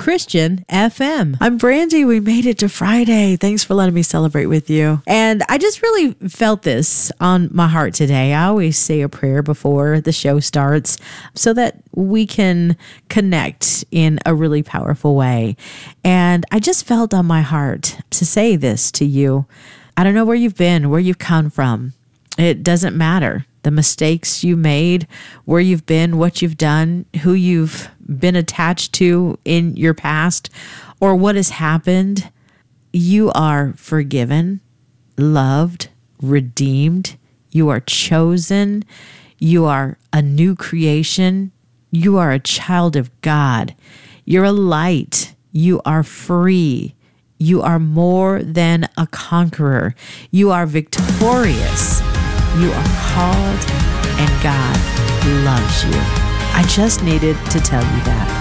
Christian FM. I'm Brandy. We made it to Friday. Thanks for letting me celebrate with you. And I just really felt this on my heart today. I always say a prayer before the show starts so that we can connect in a really powerful way. And I just felt on my heart to say this to you. I don't know where you've been, where you've come from. It doesn't matter. The mistakes you made, where you've been, what you've done, who you've been attached to in your past, or what has happened, you are forgiven, loved, redeemed. You are chosen. You are a new creation. You are a child of God. You're a light. You are free. You are more than a conqueror. You are victorious. You are called, and God loves you. I just needed to tell you that.